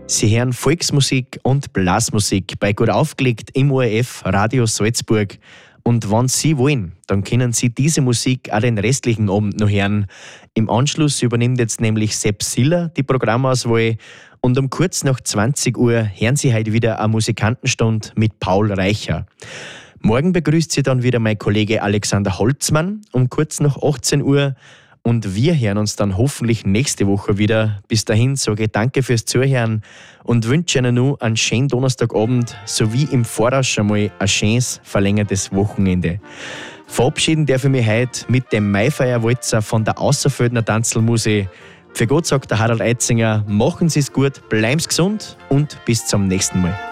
Sie hören Volksmusik und Blasmusik bei Gut aufgelegt im ORF Radio Salzburg. Und wenn Sie wollen, dann können Sie diese Musik auch den restlichen Abend noch hören. Im Anschluss übernimmt jetzt nämlich Sepp Siller die Programmauswahl. Und um kurz nach 20 Uhr hören Sie heute wieder eine Musikantenstund mit Paul Reicher. Morgen begrüßt Sie dann wieder mein Kollege Alexander Holzmann um kurz nach 18 Uhr. Und wir hören uns dann hoffentlich nächste Woche wieder. Bis dahin sage ich danke fürs Zuhören und wünsche Ihnen nun einen schönen Donnerstagabend sowie im Voraus schon mal ein schönes verlängertes Wochenende. Verabschieden darf ich mich heute mit dem Maifeierwalzer von der Außerfeldner Tanzelmusik. Für Gott sagt der Harald Eitzinger, machen Sie es gut, bleiben Sie gesund und bis zum nächsten Mal.